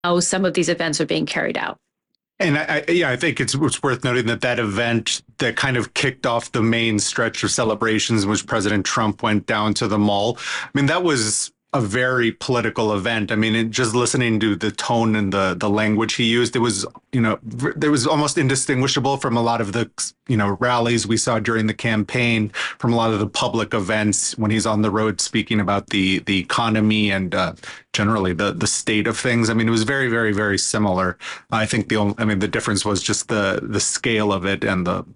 how some of these events are being carried out. And I think it's worth noting that event that kind of kicked off the main stretch of celebrations, in which President Trump went down to the mall. I mean, that was a very political event. I mean, just listening to the tone and the language he used, it was, there was almost indistinguishable from a lot of the, rallies we saw during the campaign, from a lot of the public events when he's on the road speaking about the economy and generally the state of things. I mean, it was very, very, very similar. I think the difference was just the scale of it and the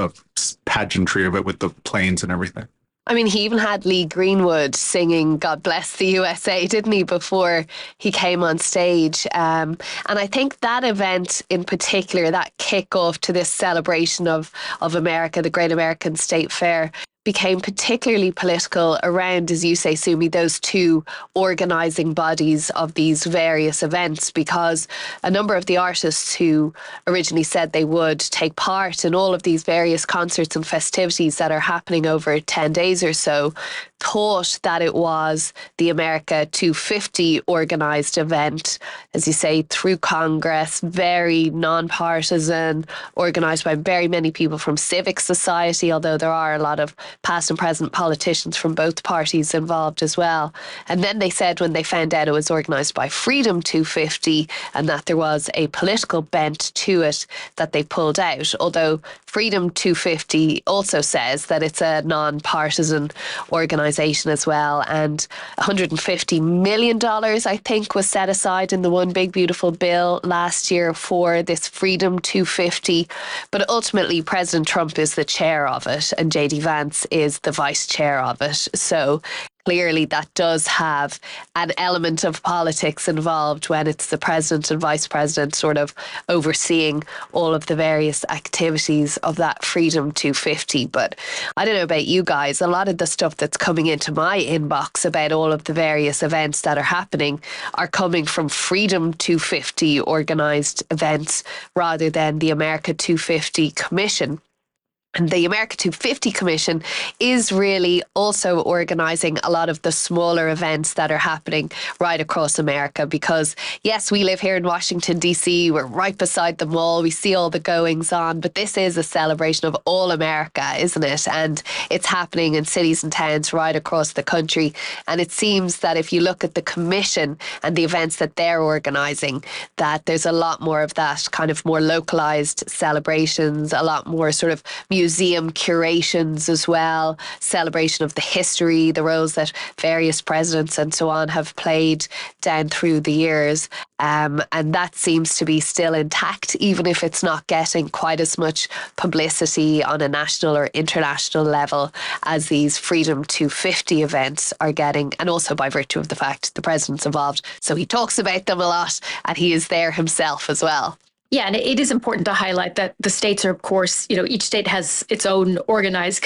pageantry of it with the planes and everything. I mean, he even had Lee Greenwood singing God Bless the USA, didn't he, before he came on stage. And I think that event in particular, that kickoff to this celebration of America, the Great American State Fair, became particularly political around, as you say, Sumi, those two organising bodies of these various events, because a number of the artists who originally said they would take part in all of these various concerts and festivities that are happening over 10 days or so thought that it was the America 250 organised event, as you say, through Congress, very non-partisan, organised by very many people from civic society, although there are a lot of past and present politicians from both parties involved as well. And then they said when they found out it was organised by Freedom 250 and that there was a political bent to it, that they pulled out. Although Freedom 250 also says that it's a non-partisan organisation as well, and $150 million, I think, was set aside in the One Big Beautiful Bill last year for this Freedom 250. But ultimately, President Trump is the chair of it and JD Vance is the vice chair of it. So clearly that does have an element of politics involved when it's the president and vice president sort of overseeing all of the various activities of that Freedom 250. But I don't know about you guys, a lot of the stuff that's coming into my inbox about all of the various events that are happening are coming from Freedom 250 organised events rather than the America 250 Commission. And the America 250 Commission is really also organising a lot of the smaller events that are happening right across America, because yes, we live here in Washington, D.C., we're right beside the mall, we see all the goings on, but this is a celebration of all America, isn't it? And it's happening in cities and towns right across the country. And it seems that if you look at the Commission and the events that they're organising, that there's a lot more of that kind of more localised celebrations, a lot more sort of museum curations as well, celebration of the history, the roles that various presidents and so on have played down through the years. And that seems to be still intact, even if it's not getting quite as much publicity on a national or international level as these Freedom 250 events are getting, and also by virtue of the fact the president's involved. So he talks about them a lot and he is there himself as well. Yeah, and it is important to highlight that the states are, of course, each state has its own organizing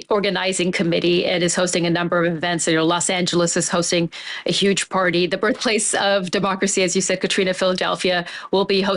committee, and is hosting a number of events. Los Angeles is hosting a huge party. The birthplace of democracy, as you said, Katrina, Philadelphia, will be hosting